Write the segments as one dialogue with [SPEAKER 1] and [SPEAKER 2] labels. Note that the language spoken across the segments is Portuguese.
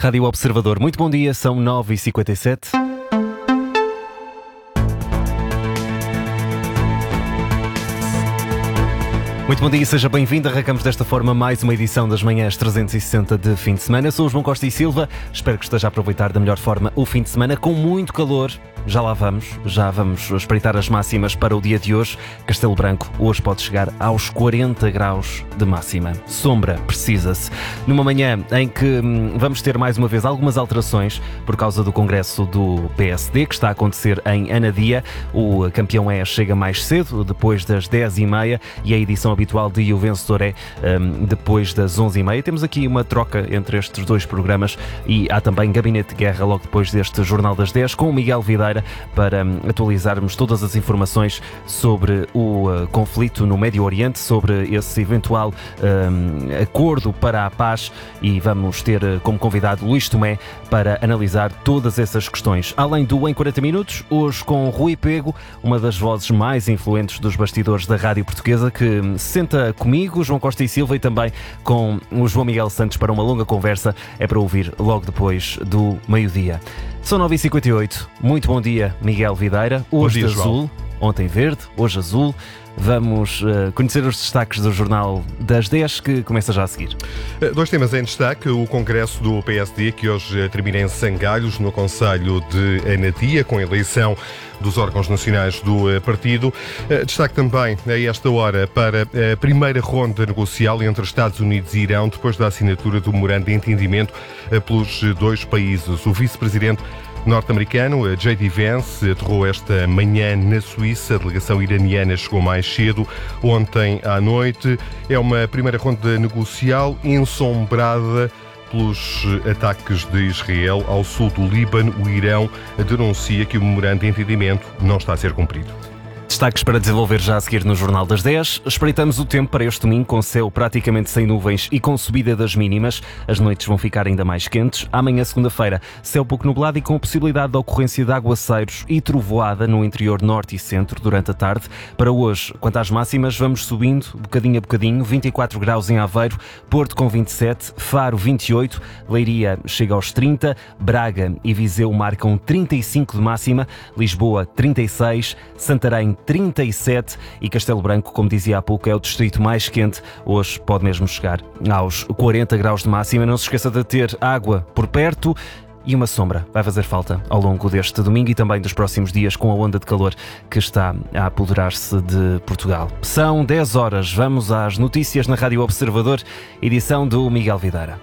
[SPEAKER 1] Rádio Observador, muito bom dia, são 9h57. Muito bom dia, seja bem-vindo. Arrancamos desta forma mais uma edição das manhãs 360 de fim de semana. Eu sou o João Costa e Silva, espero que esteja a aproveitar da melhor forma o fim de semana com muito calor. Já vamos espreitar as máximas para o dia de hoje. Castelo Branco hoje pode chegar aos 40 graus de máxima. Sombra precisa-se. Numa manhã em que vamos ter mais uma vez algumas alterações por causa do congresso do PSD que está a acontecer em Anadia. O campeão chega mais cedo, depois das 10h30, e a edição habitual de O Vencedor é depois das 11h30. Temos aqui uma troca entre estes dois programas e há também Gabinete de Guerra logo depois deste Jornal das 10 com o Miguel Videira para atualizarmos todas as informações sobre o conflito no Médio Oriente, sobre esse eventual acordo para a paz, e vamos ter como convidado Luís Tomé para analisar todas essas questões. Além do Em 40 Minutos, hoje com Rui Pego, uma das vozes mais influentes dos bastidores da rádio portuguesa, que se senta comigo, João Costa e Silva, e também com o João Miguel Santos para uma longa conversa. É para ouvir logo depois do meio-dia. São 9h58. Muito bom dia, Miguel Videira. Hoje de azul, ontem verde, hoje azul. Vamos conhecer os destaques do Jornal das 10, que começa já a seguir.
[SPEAKER 2] Dois temas em destaque. O congresso do PSD, que hoje termina em Sangalhos, no concelho de Anadia, com a eleição dos órgãos nacionais do partido. Destaque também, a esta hora, para a primeira ronda negocial entre Estados Unidos e Irão, depois da assinatura do memorando de entendimento pelos dois países. O vice-presidente norte-americano, J.D. Vance, aterrou esta manhã na Suíça. A delegação iraniana chegou mais cedo, ontem à noite. É uma primeira ronda negocial ensombrada pelos ataques de Israel ao sul do Líbano. O Irão denuncia que o memorando de entendimento não está a ser cumprido.
[SPEAKER 1] Destaques para desenvolver já a seguir no Jornal das 10. Espreitamos o tempo para este domingo, com céu praticamente sem nuvens e com subida das mínimas. As noites vão ficar ainda mais quentes. Amanhã, segunda-feira, céu pouco nublado e com a possibilidade de ocorrência de aguaceiros e trovoada no interior norte e centro durante a tarde. Para hoje, quanto às máximas, vamos subindo bocadinho a bocadinho. 24 graus em Aveiro, Porto com 27, Faro 28, Leiria chega aos 30, Braga e Viseu marcam 35 de máxima, Lisboa 36, Santarém 37 e Castelo Branco, como dizia há pouco, é o distrito mais quente. Hoje pode mesmo chegar aos 40 graus de máxima. Não se esqueça de ter água por perto e uma sombra. Vai fazer falta ao longo deste domingo e também dos próximos dias, com a onda de calor que está a apoderar-se de Portugal. São 10 horas. Vamos às notícias na Rádio Observador, edição do Miguel Videira.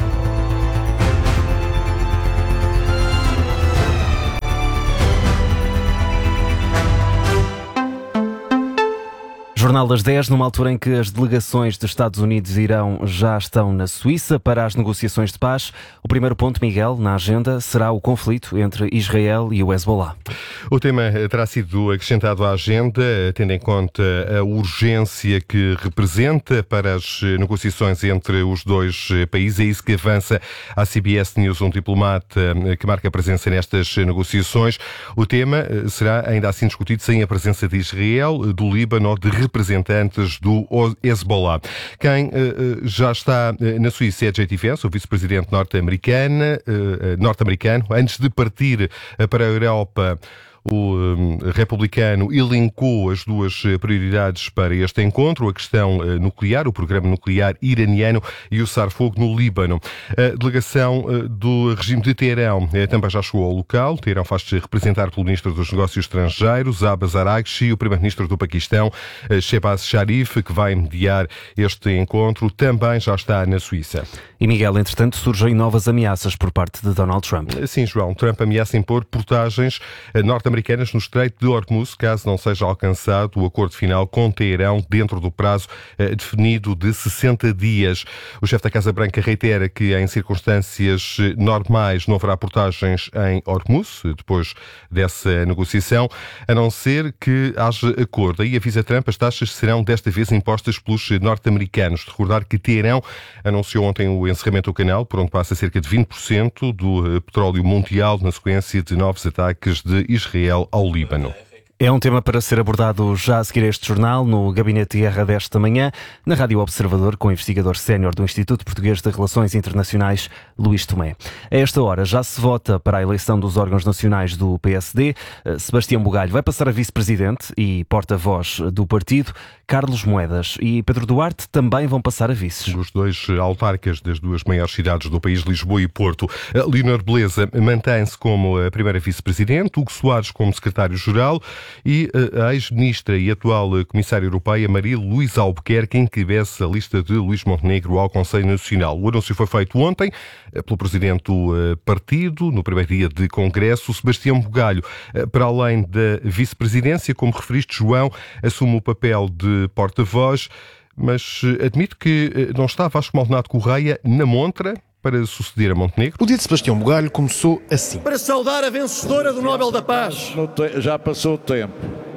[SPEAKER 1] Jornal das 10, numa altura em que as delegações dos Estados Unidos e Irão já estão na Suíça para as negociações de paz. O primeiro ponto, Miguel, na agenda será o conflito entre Israel e o Hezbollah.
[SPEAKER 2] O tema terá sido acrescentado à agenda, tendo em conta a urgência que representa para as negociações entre os dois países. É isso que avança à CBS News, um diplomata que marca presença nestas negociações. O tema será ainda assim discutido sem a presença de Israel, do Líbano ou de representantes do Hezbollah. Quem já está na Suíça é J.D. Vance, o vice-presidente norte-americano. Antes de partir para a Europa, o republicano elencou as duas prioridades para este encontro: a questão nuclear, o programa nuclear iraniano e o cessar-fogo no Líbano. A delegação do regime de Teherão também já chegou ao local. Teherão faz-se representar pelo Ministro dos Negócios Estrangeiros, Abbas Araghchi, e o Primeiro-Ministro do Paquistão, Shehbaz Sharif, que vai mediar este encontro, também já está na Suíça.
[SPEAKER 1] E Miguel, entretanto, surgem novas ameaças por parte de Donald Trump.
[SPEAKER 2] Sim, João. Trump ameaça impor portagens norte-americanas no Estreito de Hormuz, caso não seja alcançado o acordo final com Teherão dentro do prazo definido de 60 dias. O chefe da Casa Branca reitera que, em circunstâncias normais, não haverá portagens em Hormuz, depois dessa negociação, a não ser que haja acordo. Aí avisa Trump, as taxas serão desta vez impostas pelos norte-americanos. Recordar que Teherão anunciou ontem o encerramento do canal, por onde passa cerca de 20% do petróleo mundial, na sequência de novos ataques de Israel ao Líbano.
[SPEAKER 1] É um tema para ser abordado já a seguir este jornal, no Gabinete Guerra desta manhã, na Rádio Observador, com o investigador sénior do Instituto Português de Relações Internacionais, Luís Tomé. A esta hora já se vota para a eleição dos órgãos nacionais do PSD. Sebastião Bugalho vai passar a vice-presidente e porta-voz do partido. Carlos Moedas e Pedro Duarte também vão passar a vices.
[SPEAKER 2] Os dois autarcas das duas maiores cidades do país, Lisboa e Porto. Leonor Beleza mantém-se como a primeira vice-presidente, Hugo Soares como secretário-geral e a ex-ministra e atual comissária europeia Maria Luísa Albuquerque encabeça a lista de Luís Montenegro ao Conselho Nacional. O anúncio foi feito ontem pelo presidente do partido, no primeiro dia de congresso. Sebastião Bugalho, para além da vice-presidência, como referiste, João, assume o papel de porta-voz, mas admite que não está Vasco Maldonado Correia na montra para suceder a Montenegro.
[SPEAKER 3] O dia de Sebastião Bugalho começou assim.
[SPEAKER 4] Para saudar a vencedora do Nobel da Paz.
[SPEAKER 5] Já passou o tempo.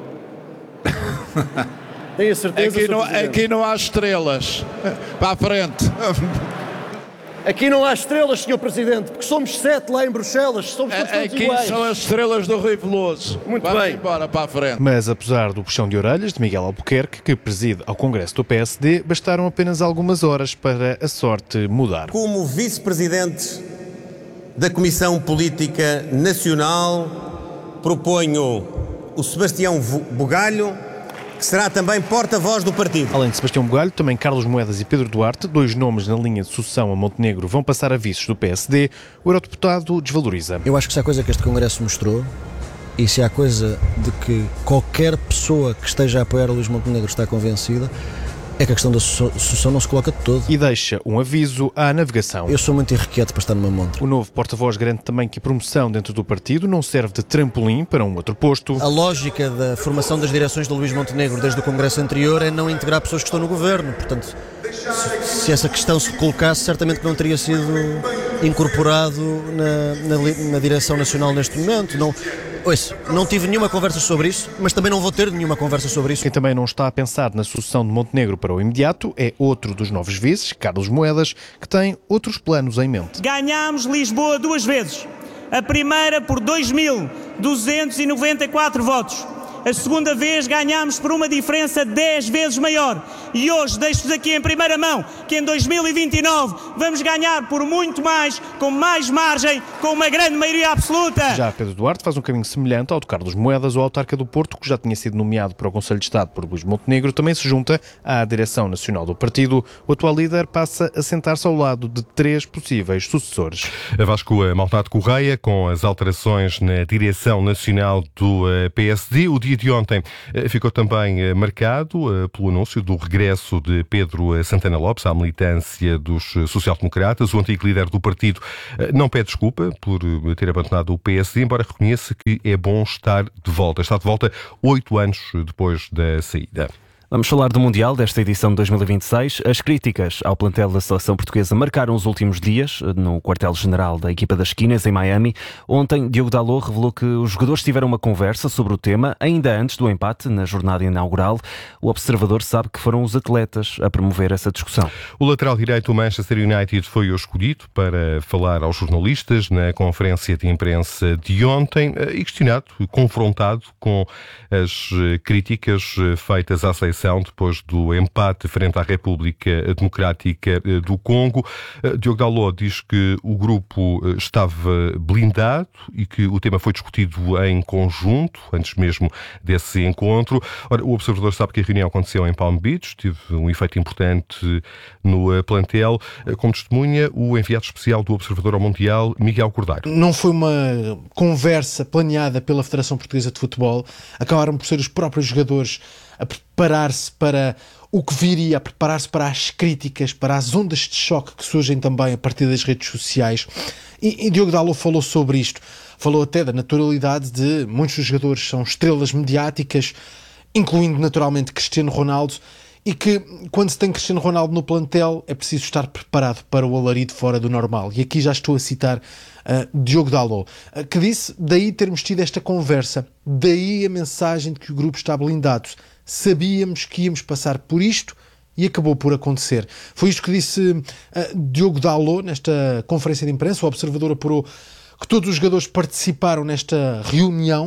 [SPEAKER 4] Tenho a certeza.
[SPEAKER 5] Aqui não há estrelas. Para a frente.
[SPEAKER 4] Aqui não há estrelas, Sr. Presidente, porque somos 7 lá em Bruxelas. Somos todos
[SPEAKER 5] Aqui
[SPEAKER 4] iguais.
[SPEAKER 5] são as estrelas do Rui Veloso.
[SPEAKER 4] Muito
[SPEAKER 5] Vamos
[SPEAKER 4] bem.
[SPEAKER 5] embora para a frente.
[SPEAKER 3] Mas apesar do puxão de orelhas de Miguel Albuquerque, que preside ao Congresso do PSD, bastaram apenas algumas horas para a sorte mudar.
[SPEAKER 6] Como vice-presidente da Comissão Política Nacional, proponho o Sebastião Bugalho, que será também porta-voz do partido.
[SPEAKER 3] Além de Sebastião Bugalho, também Carlos Moedas e Pedro Duarte, dois nomes na linha de sucessão a Montenegro, vão passar a vices do PSD. O eurodeputado desvaloriza.
[SPEAKER 7] Eu acho que se há coisa que este Congresso mostrou, e se há coisa de que qualquer pessoa que esteja a apoiar o Luís Montenegro está convencida, é que a questão da sucessão não se coloca de todo.
[SPEAKER 3] E deixa um aviso à navegação.
[SPEAKER 7] Eu sou muito irrequieto para estar numa montra.
[SPEAKER 3] O novo porta-voz garante também que a promoção dentro do partido não serve de trampolim para um outro posto.
[SPEAKER 7] A lógica da formação das direções do Luís Montenegro desde o Congresso anterior é não integrar pessoas que estão no governo. Portanto, se essa questão se colocasse, certamente que não teria sido incorporado na direção nacional neste momento. Não tive nenhuma conversa sobre isso, mas também não vou ter nenhuma conversa sobre isso.
[SPEAKER 3] Quem também não está a pensar na sucessão de Montenegro para o imediato é outro dos novos vices, Carlos Moedas, que tem outros planos em mente.
[SPEAKER 8] Ganhámos Lisboa 2 vezes. A primeira por 2.294 votos. A segunda vez ganhámos por uma diferença 10 vezes maior. E hoje deixo-vos aqui em primeira mão que em 2029 vamos ganhar por muito mais, com mais margem, com uma grande maioria absoluta.
[SPEAKER 3] Já Pedro Duarte faz um caminho semelhante ao de Carlos Moedas, o autarca do Porto, que já tinha sido nomeado para o Conselho de Estado por Luís Montenegro, também se junta à direção nacional do partido. O atual líder passa a sentar-se ao lado de 3 possíveis sucessores.
[SPEAKER 2] Vasco Maldonado Correia, com as alterações na direção nacional do PSD. O dia de ontem ficou também marcado pelo anúncio do regresso de Pedro Santana Lopes à militância dos social-democratas. O antigo líder do partido não pede desculpa por ter abandonado o PSD, embora reconheça que é bom estar de volta. Está de volta 8 anos depois da saída.
[SPEAKER 1] Vamos falar do Mundial desta edição de 2026. As críticas ao plantel da seleção portuguesa marcaram os últimos dias no quartel-general da equipa das Esquinas, em Miami. Ontem, Diogo Dalot revelou que os jogadores tiveram uma conversa sobre o tema, ainda antes do empate na jornada inaugural. O observador sabe que foram os atletas a promover essa discussão.
[SPEAKER 2] O lateral direito do Manchester United foi o escolhido para falar aos jornalistas na conferência de imprensa de ontem e questionado, confrontado com as críticas feitas à seleção depois do empate frente à República Democrática do Congo. Diogo Dalot diz que o grupo estava blindado e que o tema foi discutido em conjunto, antes mesmo desse encontro. Ora, o observador sabe que a reunião aconteceu em Palm Beach, teve um efeito importante no plantel. Como testemunha, o enviado especial do Observador ao Mundial, Miguel Cordeiro.
[SPEAKER 9] Não foi uma conversa planeada pela Federação Portuguesa de Futebol. Acabaram por ser os próprios jogadores a preparar-se para o que viria, a preparar-se para as críticas, para as ondas de choque que surgem também a partir das redes sociais. E Diogo Dalot falou sobre isto. Falou até da naturalidade de muitos dos jogadores são estrelas mediáticas, incluindo naturalmente Cristiano Ronaldo, e que quando se tem Cristiano Ronaldo no plantel é preciso estar preparado para o alarido fora do normal. E aqui já estou a citar Diogo Dalot, que disse, daí termos tido esta conversa, daí a mensagem de que o grupo está blindado. Sabíamos que íamos passar por isto e acabou por acontecer. Foi isto que disse Diogo Dalot nesta conferência de imprensa. O Observador apurou que todos os jogadores participaram nesta reunião,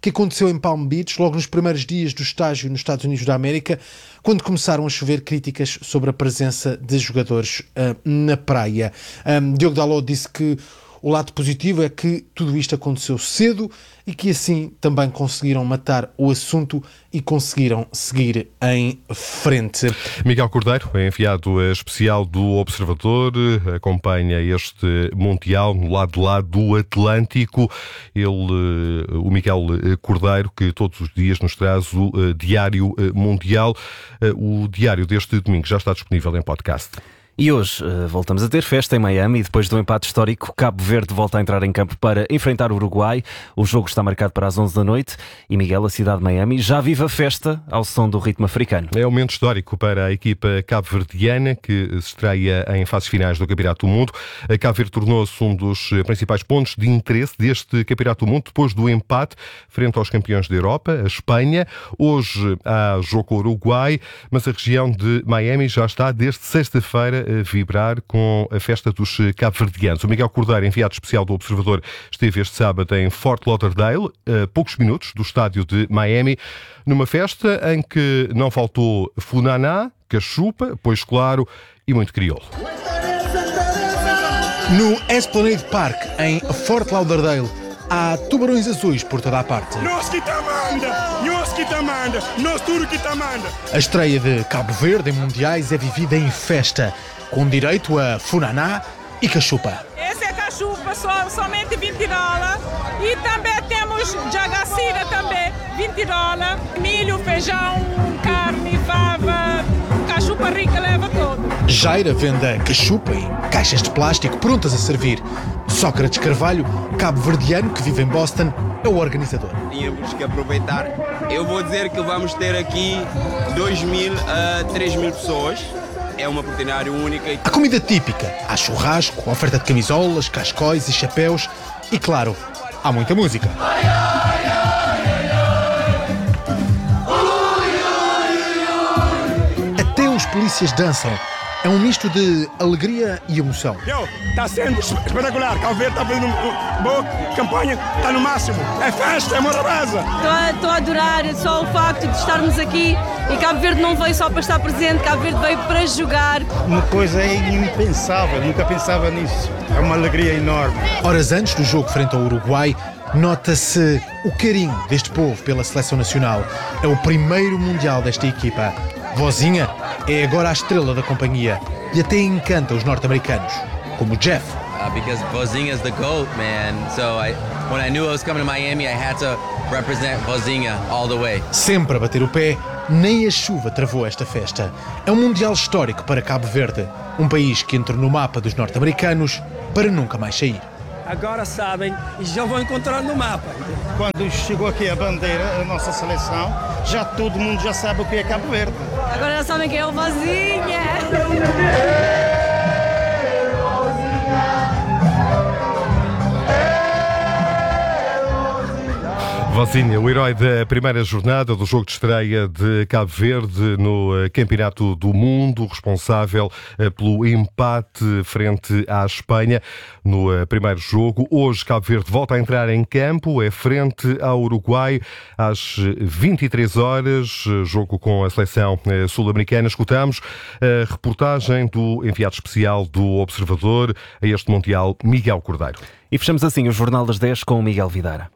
[SPEAKER 9] que aconteceu em Palm Beach, logo nos primeiros dias do estágio nos Estados Unidos da América, quando começaram a chover críticas sobre a presença de jogadores na praia. Diogo Dalot disse que o lado positivo é que tudo isto aconteceu cedo e que assim também conseguiram matar o assunto e conseguiram seguir em frente.
[SPEAKER 2] Miguel Cordeiro, enviado especial do Observador, acompanha este Mundial no lado de lá do Atlântico. O Miguel Cordeiro, que todos os dias nos traz o Diário Mundial. O diário deste domingo já está disponível em podcast.
[SPEAKER 1] E hoje voltamos a ter festa em Miami. Depois do empate histórico, Cabo Verde volta a entrar em campo para enfrentar o Uruguai. O jogo está marcado para as 11 da noite e Miguel, a cidade de Miami, já vive a festa ao som do ritmo africano.
[SPEAKER 2] É um momento histórico para a equipa cabo-verdiana, que se estreia em fases finais do Campeonato do Mundo. A Cabo Verde tornou-se um dos principais pontos de interesse deste Campeonato do Mundo, depois do empate frente aos campeões da Europa, a Espanha. Hoje há jogo com o Uruguai, mas a região de Miami já está desde sexta-feira a vibrar com a festa dos cabo-verdianos. O Miguel Cordeiro, enviado especial do Observador, esteve este sábado em Fort Lauderdale, a poucos minutos do estádio de Miami, numa festa em que não faltou funaná, cachupa, pois claro, e muito crioulo.
[SPEAKER 9] No Esplanade Park, em Fort Lauderdale, há tubarões azuis por toda a parte.
[SPEAKER 10] Nós que tá manda, nós tudo que tá manda.
[SPEAKER 9] A estreia de Cabo Verde em mundiais é vivida em festa, com direito a funaná e cachupa.
[SPEAKER 11] Esse é cachupa, somente $20. E também temos jagacira também, $20. Milho, feijão, carne, fava, cachupa rica leva todo.
[SPEAKER 9] Jaira vende a cachupa em caixas de plástico prontas a servir. Sócrates Carvalho, cabo-verdiano que vive em Boston, é o organizador.
[SPEAKER 12] Tínhamos que aproveitar. Eu vou dizer que vamos ter aqui 2.000 a 3.000 pessoas. É uma oportunidade única.
[SPEAKER 9] A comida típica, há churrasco, oferta de camisolas, cascóis e chapéus e, claro, há muita música. Até os polícias dançam. É um misto de alegria e emoção.
[SPEAKER 10] Está sendo espetacular. Cabo Verde está fazendo uma boa campanha, está no máximo. É festa, é morabeza.
[SPEAKER 13] Estou a adorar só o facto de estarmos aqui e Cabo Verde não veio só para estar presente, Cabo Verde veio para jogar.
[SPEAKER 14] Uma coisa impensável, nunca pensava nisso. É uma alegria enorme.
[SPEAKER 9] Horas antes do jogo frente ao Uruguai, nota-se o carinho deste povo pela seleção nacional. É o primeiro Mundial desta equipa. Vozinha é agora a estrela da companhia e até encanta os norte-americanos, como o Jeff.
[SPEAKER 15] Because Vozinha is the GOAT, man. So when I knew I was coming to Miami, I had to represent Vozinha all the way.
[SPEAKER 9] Sempre a bater o pé, nem a chuva travou esta festa. É um Mundial histórico para Cabo Verde, um país que entrou no mapa dos norte-americanos para nunca mais sair.
[SPEAKER 16] Agora sabem e já vão encontrar no mapa.
[SPEAKER 14] Quando chegou aqui a bandeira, a nossa seleção, já todo mundo já sabe o que é Cabo Verde.
[SPEAKER 13] Agora já sabem quem é o Vozinha.
[SPEAKER 2] Vozinha, o herói da primeira jornada do jogo de estreia de Cabo Verde no Campeonato do Mundo, responsável pelo empate frente à Espanha no primeiro jogo. Hoje Cabo Verde volta a entrar em campo, é frente ao Uruguai às 23 horas, jogo com a seleção sul-americana. Escutamos a reportagem do enviado especial do Observador a este Mundial, Miguel Cordeiro.
[SPEAKER 1] E fechamos assim o Jornal das 10 com o Miguel Vidara.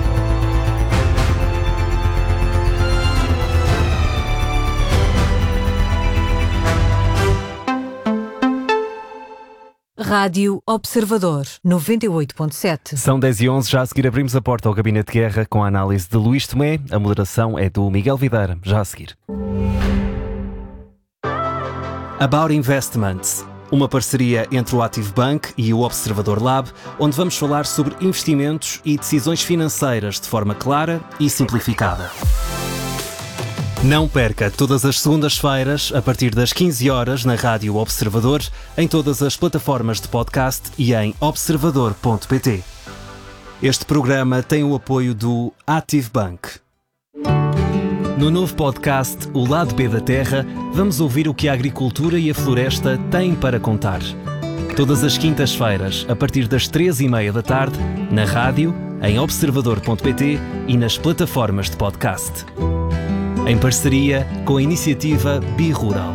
[SPEAKER 17] Rádio Observador 98.7.
[SPEAKER 1] São 10h11, já a seguir abrimos a porta ao Gabinete de Guerra com a análise de Luís Tomé. A moderação é do Miguel Videira, já a seguir. About Investments, uma parceria entre o Active Bank e o Observador Lab, onde vamos falar sobre investimentos e decisões financeiras de forma clara e simplificada. Não perca todas as segundas-feiras, a partir das 15 horas, na Rádio Observador, em todas as plataformas de podcast e em observador.pt. Este programa tem o apoio do Active Bank. No novo podcast O Lado B da Terra, vamos ouvir o que a agricultura e a floresta têm para contar. Todas as quintas-feiras, a partir das 3h30 da tarde, na rádio, em observador.pt e nas plataformas de podcast. Em parceria com a iniciativa Birural.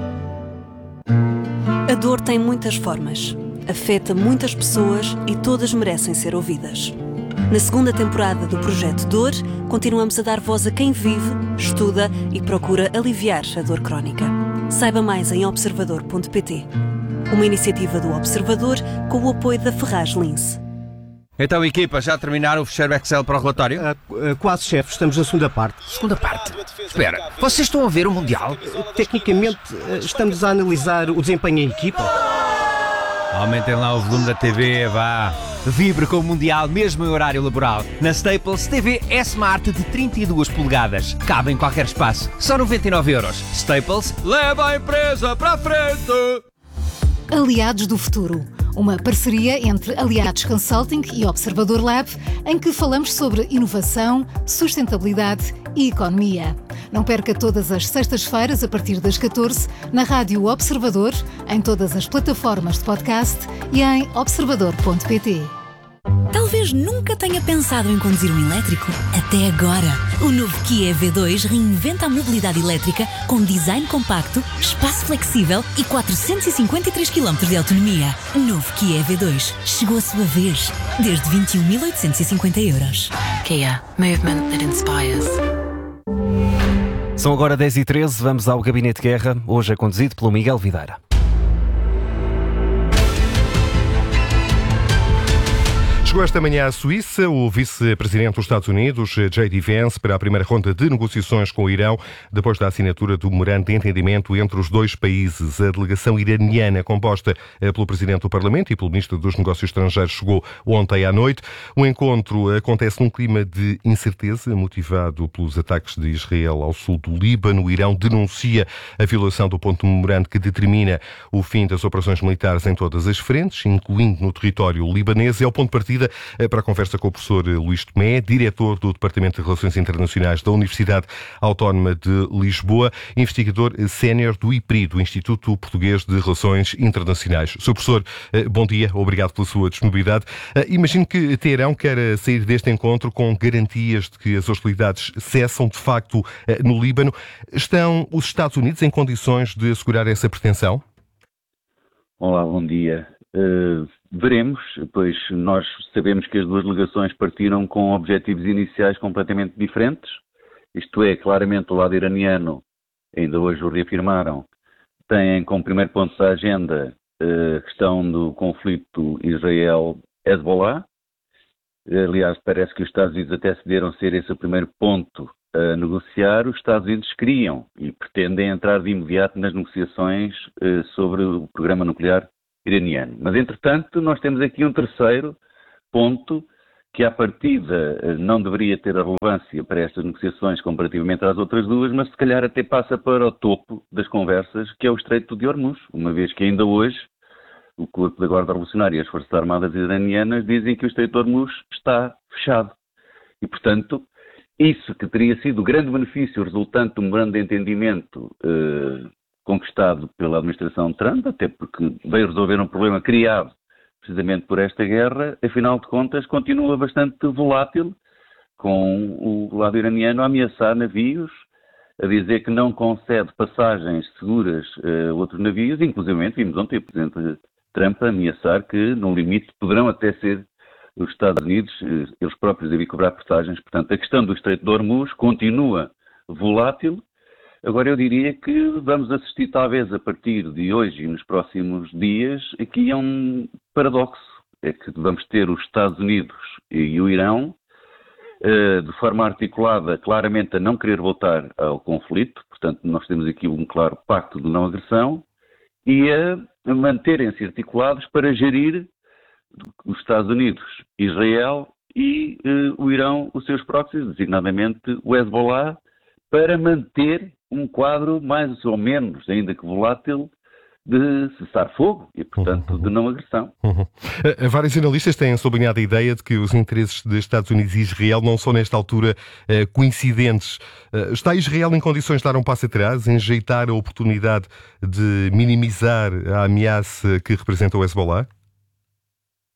[SPEAKER 17] A dor tem muitas formas, afeta muitas pessoas e todas merecem ser ouvidas. Na segunda temporada do Projeto Dor, continuamos a dar voz a quem vive, estuda e procura aliviar a dor crónica. Saiba mais em observador.pt. Uma iniciativa do Observador com o apoio da Ferraz Lince.
[SPEAKER 18] Então, equipa, já terminaram o fecheiro Excel para o relatório?
[SPEAKER 19] Quase, chefe. Estamos na segunda parte.
[SPEAKER 18] Segunda parte? Espera, vocês estão a ver o Mundial?
[SPEAKER 19] Tecnicamente, estamos a analisar o desempenho em equipa.
[SPEAKER 18] Aumentem lá o volume da TV, vá. Vibre com o Mundial, mesmo em horário laboral. Na Staples, TV S-Smart de 32 polegadas. Cabe em qualquer espaço. Só 99€. Staples, leva a empresa para a frente!
[SPEAKER 20] Aliados do Futuro. Uma parceria entre Aliados Consulting e Observador Lab, em que falamos sobre inovação, sustentabilidade e economia. Não perca todas as sextas-feiras, a partir das 14, na Rádio Observador, em todas as plataformas de podcast e em observador.pt.
[SPEAKER 21] Talvez nunca tenha pensado em conduzir um elétrico. Até agora. O novo Kia EV2 reinventa a mobilidade elétrica com design compacto, espaço flexível e 453 km de autonomia. Novo Kia EV2. Chegou a sua vez. Desde 21.850€.
[SPEAKER 17] Kia. Movement that inspires.
[SPEAKER 1] São agora 10h13, vamos ao Gabinete de Guerra. Hoje é conduzido pelo Miguel Videira.
[SPEAKER 2] Chegou esta manhã à Suíça o vice-presidente dos Estados Unidos, J.D. Vance, para a primeira ronda de negociações com o Irão, depois da assinatura do memorando de entendimento entre os dois países. A delegação iraniana, composta pelo presidente do Parlamento e pelo ministro dos Negócios Estrangeiros, chegou ontem à noite. O encontro acontece num clima de incerteza, motivado pelos ataques de Israel ao sul do Líbano. O Irão denuncia a violação do ponto do memorando que determina o fim das operações militares em todas as frentes, incluindo no território libanês. É o ponto de partida para a conversa com o professor Luís Tomé, diretor do Departamento de Relações Internacionais da Universidade Autónoma de Lisboa, investigador sénior do IPRI, do Instituto Português de Relações Internacionais. Sr. Professor, bom dia, obrigado pela sua disponibilidade. Imagino que Teherão quer sair deste encontro com garantias de que as hostilidades cessam de facto no Líbano. Estão os Estados Unidos em condições de assegurar essa pretensão?
[SPEAKER 22] Olá, bom dia. Veremos, pois nós sabemos que as duas delegações partiram com objetivos iniciais completamente diferentes. Isto é, claramente o lado iraniano, ainda hoje o reafirmaram, tem como primeiro ponto da agenda a questão do conflito Israel-Hezbollah. Aliás, parece que os Estados Unidos até cederam ser esse o primeiro ponto a negociar. Os Estados Unidos queriam e pretendem entrar de imediato nas negociações sobre o programa nuclear iraniano. Mas, entretanto, nós temos aqui um terceiro ponto que, à partida, não deveria ter a relevância para estas negociações comparativamente às outras duas, mas se calhar até passa para o topo das conversas, que é o Estreito de Hormuz, uma vez que ainda hoje o Corpo da Guarda Revolucionária e as Forças Armadas iranianas dizem que o Estreito de Hormuz está fechado. E, portanto, isso que teria sido o grande benefício resultante de um grande entendimento conquistado pela administração Trump, até porque veio resolver um problema criado precisamente por esta guerra, afinal de contas continua bastante volátil, com o lado iraniano a ameaçar navios, a dizer que não concede passagens seguras a outros navios, inclusive vimos ontem o Presidente Trump a ameaçar que, no limite, poderão até ser os Estados Unidos, eles próprios, a vir cobrar passagens. Portanto, a questão do Estreito de Hormuz continua volátil. Agora, eu diria que vamos assistir, talvez, a partir de hoje e nos próximos dias, aqui a um paradoxo. É que vamos ter os Estados Unidos e o Irão, de forma articulada, claramente a não querer voltar ao conflito. Portanto, nós temos aqui um claro pacto de não agressão e a manterem-se articulados para gerir os Estados Unidos, Israel e o Irão, os seus próximos, designadamente o Hezbollah, para manter um quadro mais ou menos, ainda que volátil, de cessar-fogo e, portanto, de não agressão.
[SPEAKER 2] Vários analistas têm sublinhado a ideia de que os interesses dos Estados Unidos e Israel não são, nesta altura, coincidentes. Está Israel em condições de dar um passo atrás, enjeitar a oportunidade de minimizar a ameaça que representa o Hezbollah?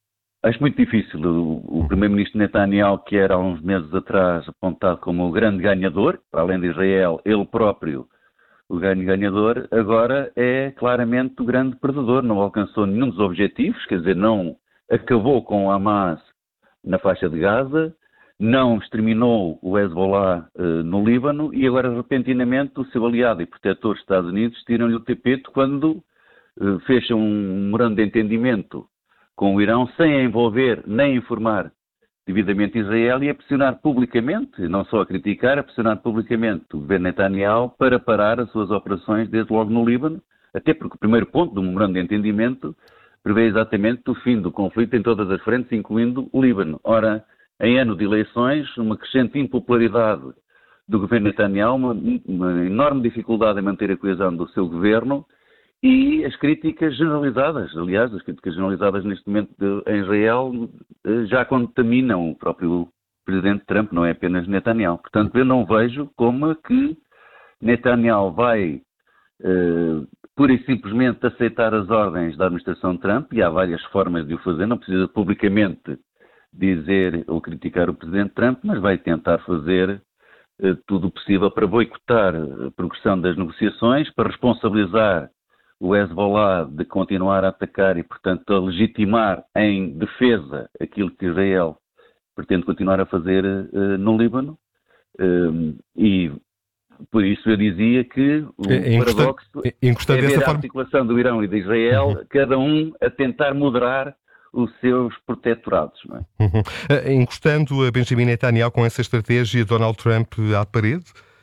[SPEAKER 22] Acho muito difícil. O primeiro-ministro Netanyahu, que era há uns meses atrás apontado como o grande ganhador, para além de Israel, ele próprio o grande ganhador, agora é claramente o grande perdedor. Não alcançou nenhum dos objetivos, quer dizer, não acabou com o Hamas na faixa de Gaza, não exterminou o Hezbollah no Líbano e agora, repentinamente, o seu aliado e protetor dos Estados Unidos tiram-lhe o tapete quando fecha um memorando de entendimento com o Irão sem envolver nem informar devidamente Israel e a pressionar publicamente, não só a criticar, a pressionar publicamente o governo Netanyahu para parar as suas operações desde logo no Líbano, até porque o primeiro ponto do memorando de entendimento prevê exatamente o fim do conflito em todas as frentes, incluindo o Líbano. Ora, em ano de eleições, uma crescente impopularidade do governo Netanyahu, uma enorme dificuldade em manter a coesão do seu governo e as críticas generalizadas, aliás, as críticas generalizadas neste momento em Israel já contaminam o próprio presidente Trump, não é apenas Netanyahu. Portanto, eu não vejo como que Netanyahu vai pura e simplesmente aceitar as ordens da administração Trump, e há várias formas de o fazer, não precisa publicamente dizer ou criticar o presidente Trump, mas vai tentar fazer tudo o possível para boicotar a progressão das negociações, para responsabilizar o Hezbollah de continuar a atacar e, portanto, a legitimar em defesa aquilo que Israel pretende continuar a fazer no Líbano. E por isso eu dizia que o paradoxo é ver a articulação do Irão e de Israel, cada um a tentar moderar os seus protetorados. Não é?
[SPEAKER 2] Encostando a Benjamin Netanyahu com essa estratégia, Donald Trump à parede?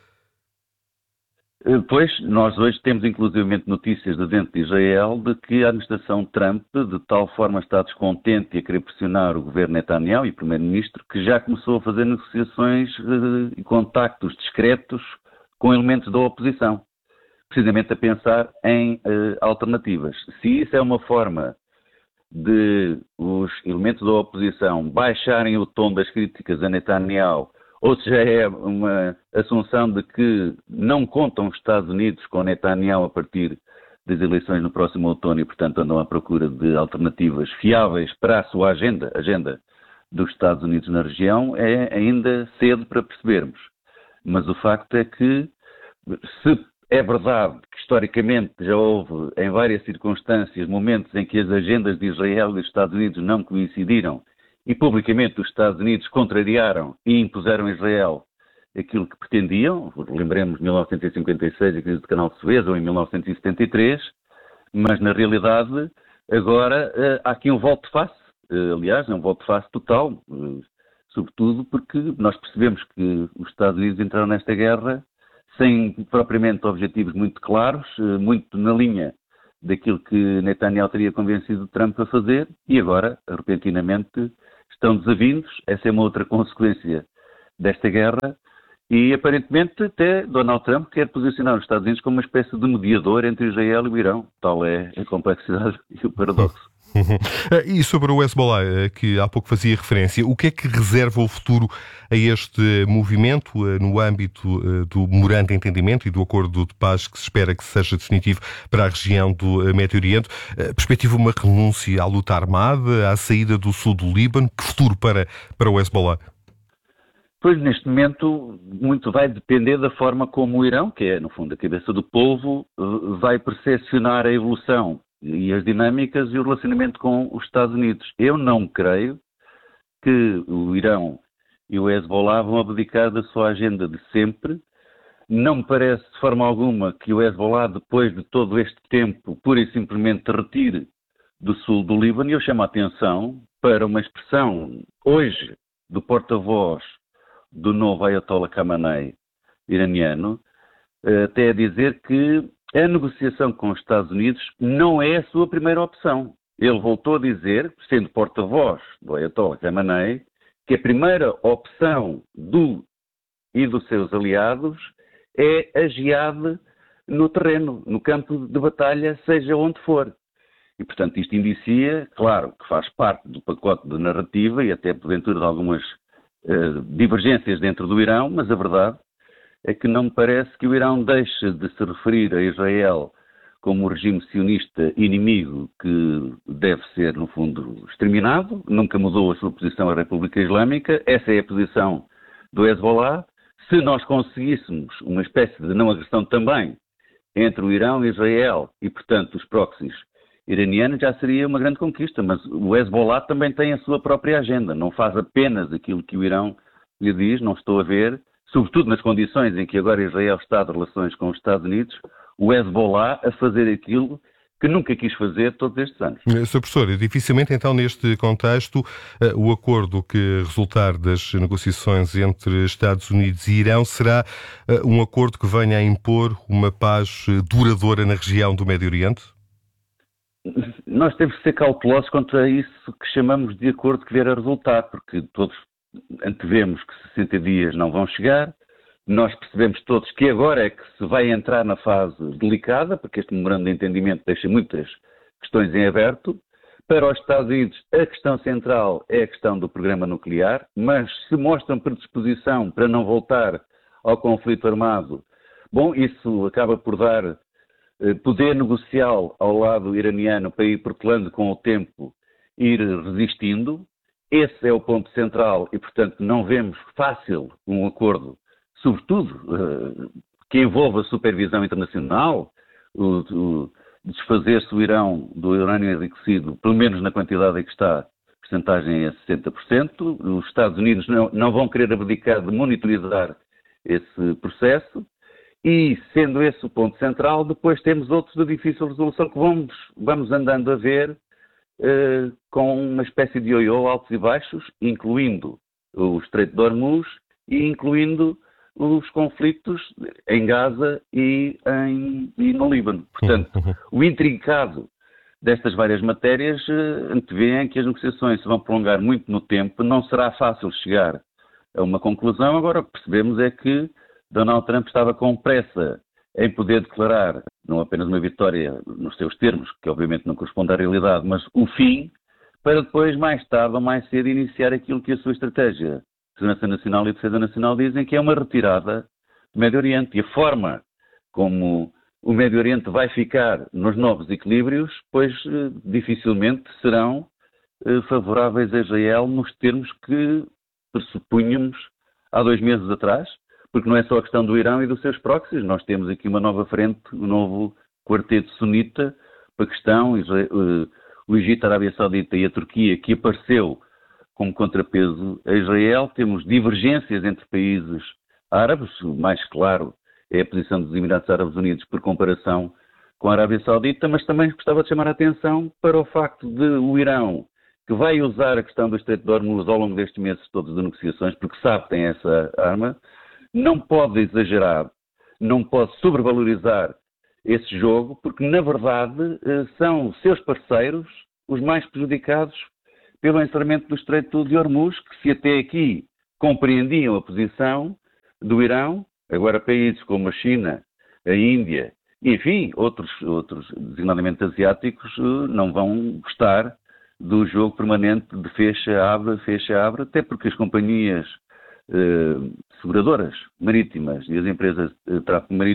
[SPEAKER 22] Pois, nós hoje temos inclusivamente notícias de dentro de Israel de que a administração Trump de tal forma está descontente e a querer pressionar o governo Netanyahu e o primeiro-ministro que já começou a fazer negociações e contactos discretos com elementos da oposição, precisamente a pensar em alternativas. Se isso é uma forma de os elementos da oposição baixarem o tom das críticas a Netanyahu, ou se já é uma assunção de que não contam os Estados Unidos com Netanyahu a partir das eleições no próximo outono e, portanto, andam à procura de alternativas fiáveis para a sua agenda dos Estados Unidos na região, é ainda cedo para percebermos. Mas o facto é que, se é verdade que historicamente já houve em várias circunstâncias momentos em que as agendas de Israel e dos Estados Unidos não coincidiram e publicamente os Estados Unidos contrariaram e impuseram a Israel aquilo que pretendiam, lembremos 1956 a crise do Canal de Suez ou em 1973, mas na realidade agora há aqui um volte de face, aliás, é um volte de face total, sobretudo porque nós percebemos que os Estados Unidos entraram nesta guerra sem propriamente objetivos muito claros, muito na linha daquilo que Netanyahu teria convencido Trump a fazer, e agora, repentinamente, estão desavindos. Essa é uma outra consequência desta guerra, e aparentemente até Donald Trump quer posicionar os Estados Unidos como uma espécie de mediador entre Israel e o Irão. Tal é a complexidade e o paradoxo.
[SPEAKER 2] E sobre o Hezbollah, que há pouco fazia referência, o que é que reserva o futuro a este movimento no âmbito do memorando de entendimento e do acordo de paz que se espera que seja definitivo para a região do Médio Oriente? Perspectiva uma renúncia à luta armada, à saída do sul do Líbano? Que futuro para o Hezbollah?
[SPEAKER 22] Pois, neste momento, muito vai depender da forma como o Irão, que é, no fundo, a cabeça do povo, vai percepcionar a evolução e as dinâmicas e o relacionamento com os Estados Unidos. Eu não creio que o Irão e o Hezbollah vão abdicar da sua agenda de sempre. Não me parece de forma alguma que o Hezbollah, depois de todo este tempo, pura e simplesmente retire do sul do Líbano. E eu chamo a atenção para uma expressão hoje do porta-voz do novo Ayatollah Khamenei iraniano, até a dizer que a negociação com os Estados Unidos não é a sua primeira opção. Ele voltou a dizer, sendo porta-voz do Ayatollah Khamenei, que a primeira opção e dos seus aliados é a jihad no terreno, no campo de batalha, seja onde for. E, portanto, isto indicia, claro, que faz parte do pacote de narrativa e até, porventura, de algumas divergências dentro do Irão, mas a verdade é que não me parece que o Irão deixe de se referir a Israel como um regime sionista inimigo que deve ser, no fundo, exterminado. Nunca mudou a sua posição a República Islâmica. Essa é a posição do Hezbollah. Se nós conseguíssemos uma espécie de não agressão também entre o Irão e Israel e, portanto, os proxies iranianos, já seria uma grande conquista. Mas o Hezbollah também tem a sua própria agenda. Não faz apenas aquilo que o Irão lhe diz. Não estou a ver, sobretudo nas condições em que agora Israel está de relações com os Estados Unidos, o Hezbollah a fazer aquilo que nunca quis fazer todos estes anos.
[SPEAKER 2] Sr. Professor, dificilmente então neste contexto o acordo que resultar das negociações entre Estados Unidos e Irão será um acordo que venha a impor uma paz duradoura na região do Médio Oriente?
[SPEAKER 22] Nós temos que ser cautelosos quanto a isso que chamamos de acordo que vier a resultar, porque todos antevemos que 60 dias não vão chegar. Nós percebemos todos que agora é que se vai entrar na fase delicada, porque este memorando de entendimento deixa muitas questões em aberto. Para os Estados Unidos, a questão central é a questão do programa nuclear, mas se mostram predisposição para não voltar ao conflito armado, bom, isso acaba por dar poder negocial ao lado iraniano para ir protelando com o tempo, ir resistindo. Esse é o ponto central e, portanto, não vemos fácil um acordo, sobretudo, que envolva a supervisão internacional, desfazer-se o Irão do urânio enriquecido, pelo menos na quantidade em que está, a percentagem é 60%. Os Estados Unidos não vão querer abdicar de monitorizar esse processo e, sendo esse o ponto central, depois temos outros de difícil resolução que vamos andando a ver com uma espécie de ioiô, altos e baixos, incluindo o Estreito de Hormuz e incluindo os conflitos em Gaza e no Líbano. Portanto, o intrincado destas várias matérias antevêem que as negociações se vão prolongar muito no tempo, não será fácil chegar a uma conclusão. Agora, o que percebemos é que Donald Trump estava com pressa em poder declarar não apenas uma vitória nos seus termos, que obviamente não corresponde à realidade, mas o fim, para depois, mais tarde ou mais cedo, iniciar aquilo que a sua estratégia de segurança nacional e defesa nacional dizem, que é uma retirada do Médio Oriente. E a forma como o Médio Oriente vai ficar nos novos equilíbrios, pois dificilmente serão favoráveis a Israel nos termos que pressupunhamos há 2 meses atrás, porque não é só a questão do Irão e dos seus proxies. Nós temos aqui uma nova frente, um novo quarteto sunita, Paquistão, o Egito, a Arábia Saudita e a Turquia, que apareceu como contrapeso a Israel. Temos divergências entre países árabes. O mais claro é a posição dos Emirados Árabes Unidos por comparação com a Arábia Saudita, mas também gostava de chamar a atenção para o facto de o Irão, que vai usar a questão do Estreito de Hormuz ao longo destes meses todos de negociações, porque sabe que tem essa arma, não pode exagerar, não pode sobrevalorizar esse jogo, porque, na verdade, são seus parceiros os mais prejudicados pelo encerramento do Estreito de Hormuz, que se até aqui compreendiam a posição do Irão, agora países como a China, a Índia, enfim, outros designadamente asiáticos, não vão gostar do jogo permanente de fecha-abre, até porque as companhias seguradoras marítimas e as empresas de tráfego marítimo